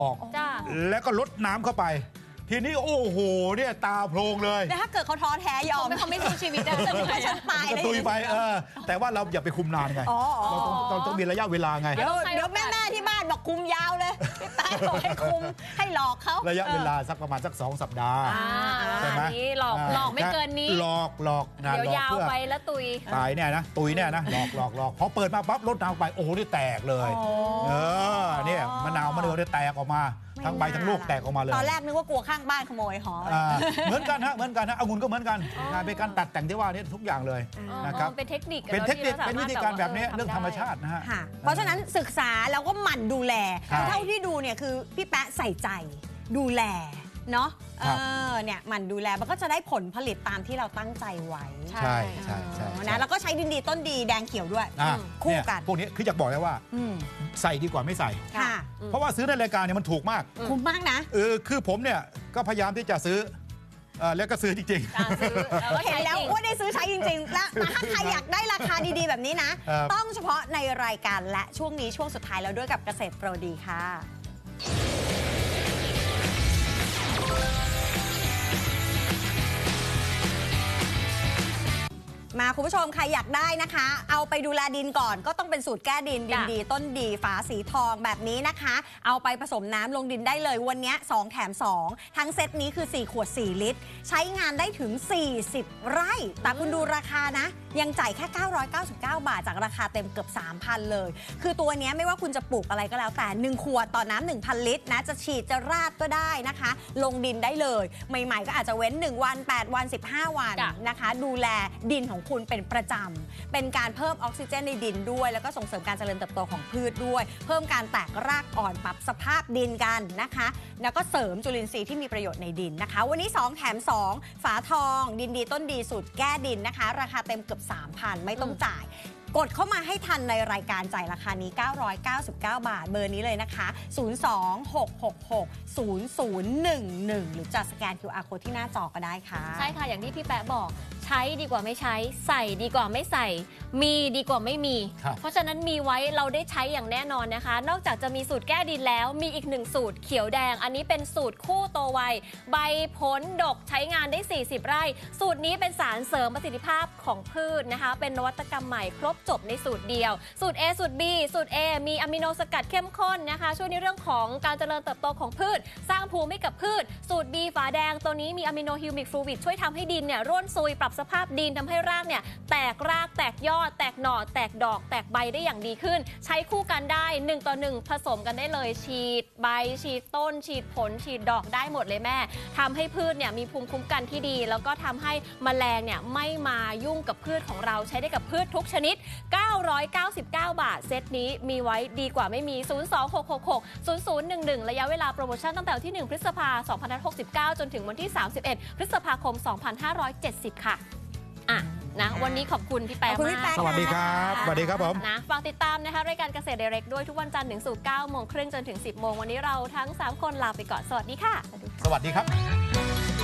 ออกแล้วก็ลดน้ำเข้าไปทีนี้โอ้โหเนี่ยตาโพลงเลยแต่ถ้าเกิดเขาท้อแท้ยอมเขาไม่สู้ชีวิตได้เลยฉันตายเลยตุยไปแต่ว่าเราอย่าไปคุมนานไงเราต้องมีระยะเวลาไงเดี๋ยวแม่ที่บ้านบอกคุมยาวเลยตายบอกให้คุมให้หลอกเขาระยะเวลาสักประมาณสัก2 สัปดาห์ใช่ไหมหลอกไม่เกินนี้หลอกเดี๋ยวยาวไปแล้วตุยตายเนี่ยนะตุยเนี่ยนะหลอกพอเปิดมาปั๊บลดน้ำไปโอ้โหนี่แตกเลยเนี่ยมะนาวเนี่ยแตกออกมาทั้งใบทั้งลูกแตกออกมาเลยตอนแรกนึกว่ากลัวข้างบ้านขโมยหอเหมือนกันฮะองุ่นก็เหมือนกันเป็นการตัดแต่งที่ว่านี่ทุกอย่างเลยนะครับเป็นเทคนิคเป็นวิธีการแบบนี้เรื่องธรรมชาตินะฮะเพราะฉะนั้นศึกษาแล้วก็หมั่นดูแลเท่าที่ดูเนี่ยคือพี่แป๊ะใส่ใจดูแลเนาะเนี่ยหมั่นดูแลมันก็จะได้ผลผลิตตามที่เราตั้งใจไว้ใช่นะแล้วก็ใช้ดินดีต้นดีแดงเขียวด้วยคู่กันพวกนี้คืออยากบอกเลยว่าใส่ดีกว่าไม่ใส่เพราะว่าซื้อในรายการเนี่ยมันถูกมากคุ้มมากนะคือผมเนี่ยก็พยายามที่จะซื้อแล้วก็ซื้อจริงๆเห็นแล้วว่าได้ซื้อใช้จริงๆและถ้าใครอยากได้ราคาดีๆแบบนี้นะต้องเฉพาะในรายการและช่วงนี้ช่วงสุดท้ายแล้วด้วยกับเกษตรโปรดีค่ะมาคุณผู้ชมใครอยากได้นะคะเอาไปดูแลดินก่อนก็ต้องเป็นสูตรแก้ดินดีต้นดีฝาสีทองแบบนี้นะคะเอาไปผสมน้ำลงดินได้เลยวันนี้2 แถม 2ทั้งเซตนี้คือ4 ขวด 4 ลิตรใช้งานได้ถึง40 ไร่แต่คุณดูราคานะยังจ่ายแค่999 บาทจากราคาเต็มเกือบ 3,000 เลยคือตัวนี้ไม่ว่าคุณจะปลูกอะไรก็แล้วแต่1 ขวดต่อน้ำ 1,000 ลิตรนะจะฉีดจะราดก็ได้นะคะลงดินได้เลยใหม่ๆก็อาจจะเว้น1 วัน8 วัน15 วันนะคะดูแลดินของคุณเป็นประจำเป็นการเพิ่มออกซิเจนในดินด้วยแล้วก็ส่งเสริมการเจริญเติบโตของพืชด้วยเพิ่มการแตกรากอ่อนปรับสภาพดินกันนะคะแล้วก็เสริมจุลินทรีย์ที่มีประโยชน์ในดินนะคะวันนี้2 แถม 2ฝาทองดินดีต้นดีสูตรแก้ดินนะคะราคาเต็มเกือบ 3,000 ไม่ต้องจ่ายกดเข้ามาให้ทันในรายการจ่ายราคานี้999 บาทเบอร์นี้เลยนะคะ026660011หรือจะสแกน QR Code ที่หน้าจอก็ได้ค่ะใช่ค่ะอย่างที่พี่แป๊ะบอกใช้ดีกว่าไม่ใช้ใส่ดีกว่าไม่ใส่มีดีกว่าไม่มีเพราะฉะนั้นมีไว้เราได้ใช้อย่างแน่นอนนะคะนอกจากจะมีสูตรแก้ดินแล้วมีอีก1สูตรเขียวแดงอันนี้เป็นสูตรคู่โตไวใบผลดกใช้งานได้40 ไร่สูตรนี้เป็นสารเสริมประสิทธิภาพของพืชนะคะเป็นนวัตกรรมใหม่ครบจบในสูตรเดียวสูตร A สูตร B สูตร A มีอะมิโนสกัดเข้มข้นนะคะช่วยในเรื่องของการเจริญเติบโตของพืชสร้างภูมิให้กับพืชสูตร B ฝาแดงตัวนี้มีอะมิโนฮิวมิกฟลูวิดช่วยทำให้ดินเนี่ยร่วนซุยปรับสภาพดินทำให้รากเนี่ยแตกรากแตกยอดแตกหน่อแตกดอกแตกใบได้อย่างดีขึ้นใช้คู่กันได้1 ต่อ 1ผสมกันได้เลยฉีดใบฉีดต้นฉีดผลฉีดดอกได้หมดเลยแม่ทำให้พืชเนี่ยมีภูมิคุ้มกันที่ดีแล้วก็ทำให้แมลงเนี่ยไม่มายุ่งกับพืชของเราใช้ได้กับพืชทุกชนิด999 บาทเซตนี้มีไว้ดีกว่าไม่มี026660011ระยะเวลาโปรโมชั่นตั้งแต่วันที่1 พฤษภาคม 2569จนถึงวันที่31 พฤษภาคม 2570ค่ะนะวันนี้ขอบคุณพี่แป๊ะมากสวัสดีครับสวัสดีครับผมนะฝากติดตามนะคะรายการเกษตร Direct ด้วยทุกวันจันทร์ถึงศุกร์ 9 โมงครึ่งจนถึง 10 โมงวันนี้เราทั้ง3 คนลาไปก่อนสวัสดีค่ะสวัสดีครับ